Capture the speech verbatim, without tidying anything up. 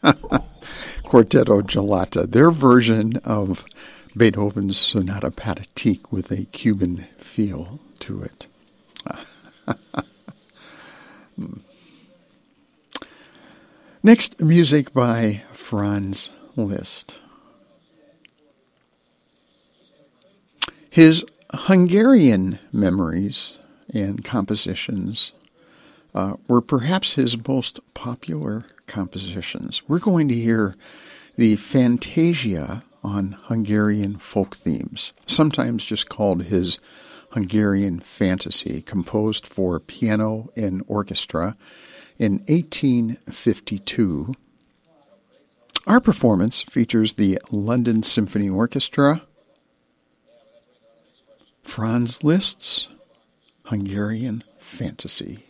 Quartetto Gelata, their version of Beethoven's Sonata Pathétique with a Cuban feel to it. Next, music by Franz Liszt. His Hungarian memories and compositions uh, were perhaps his most popular compositions. We're going to hear the Fantasia on Hungarian folk themes, sometimes just called his Hungarian Fantasy, composed for piano and orchestra in eighteen fifty-two. Our performance features the London Symphony Orchestra, Franz Liszt's Hungarian Fantasy.